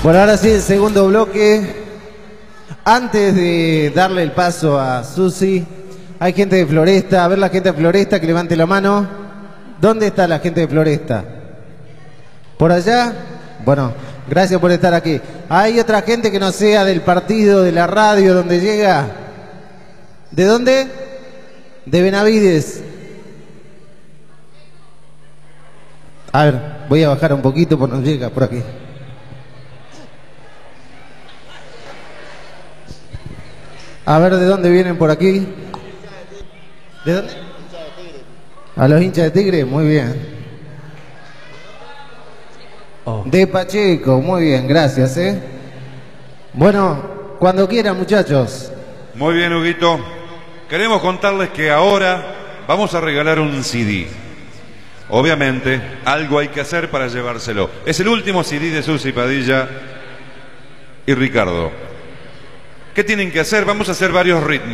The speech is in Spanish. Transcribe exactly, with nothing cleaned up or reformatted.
Bueno, ahora sí, el segundo bloque. Antes de darle el paso a Susi, hay gente de Floresta. A ver la gente de Floresta que levante la mano. ¿Dónde está la gente de Floresta? ¿Por allá? Bueno, gracias por estar aquí. ¿Hay otra gente que no sea del partido, de la radio, donde llega? ¿De dónde? De Benavides. A ver, voy a bajar un poquito porque nos llega por aquí. A ver, ¿de dónde vienen por aquí? ¿De dónde? A los hinchas de Tigre, muy bien. Oh. De Pacheco, muy bien, gracias, ¿eh? Bueno, cuando quieran, muchachos. Muy bien, Huguito. Queremos contarles que ahora vamos a regalar un C D. Obviamente, algo hay que hacer para llevárselo. Es el último C D de Susi Padilla y Ricardo. ¿Qué tienen que hacer? Vamos a hacer varios ritmos.